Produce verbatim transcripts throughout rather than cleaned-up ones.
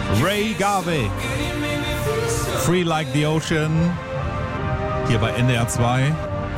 Ray Garvey. Free Like the Ocean. Hier bei N D R zwei.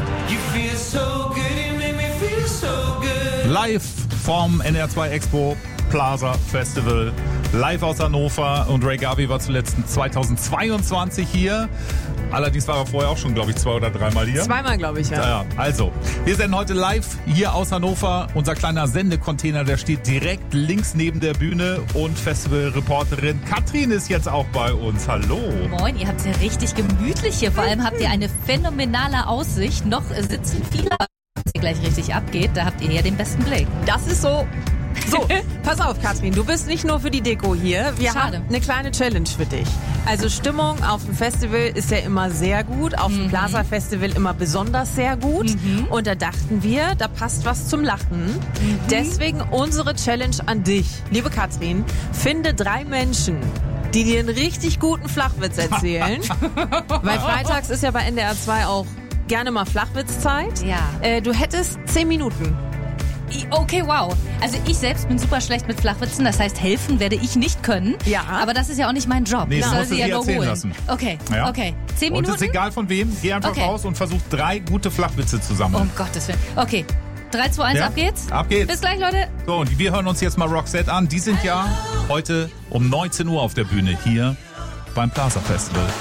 Live vom N D R zwei Expo Plaza Festival. Live aus Hannover. Und Ray Garvey war zuletzt zweitausendzweiundzwanzig hier. Allerdings war er vorher auch schon, glaube ich, zwei oder dreimal hier. Zweimal, glaube ich, ja. ja. Also, wir senden heute live hier aus Hannover. Unser kleiner Sendecontainer, der steht direkt links neben der Bühne. Und Festivalreporterin Katrin ist jetzt auch bei uns. Hallo. Moin, ihr habt es ja richtig gemütlich hier. Vor allem habt ihr eine phänomenale Aussicht. Noch sitzen viele, was hier gleich richtig abgeht. Da habt ihr ja den besten Blick. Das ist so. So, pass auf, Katrin, du bist nicht nur für die Deko hier. Wir Schade. haben eine kleine Challenge für dich. Also Stimmung auf dem Festival ist ja immer sehr gut, auf dem Mhm. Plaza Festival immer besonders sehr gut. Mhm. Und da dachten wir, da passt was zum Lachen. Deswegen unsere Challenge an dich. Liebe Katrin, finde drei Menschen, die dir einen richtig guten Flachwitz erzählen. Weil freitags ist ja bei N D R zwei auch gerne mal Flachwitzzeit. Ja. Äh, du hättest zehn Minuten. Okay, wow. Also ich selbst bin super schlecht mit Flachwitzen, das heißt, helfen werde ich nicht können. Ja. Aber das ist ja auch nicht mein Job. Nee, Ich das soll musst du sie ja dir nur erzählen holen. lassen. Okay, Ja. okay. Zehn Und es Minuten? ist egal von wem, geh einfach Okay. raus und versuch drei gute Flachwitze zu sammeln. Um Gottes Willen. Okay, drei, zwei, eins, Ja? ab geht's. Ab geht's. Bis gleich, Leute. So, und wir hören uns jetzt mal Roxette an. Die sind ja heute um neunzehn Uhr auf der Bühne hier beim Plaza Festival.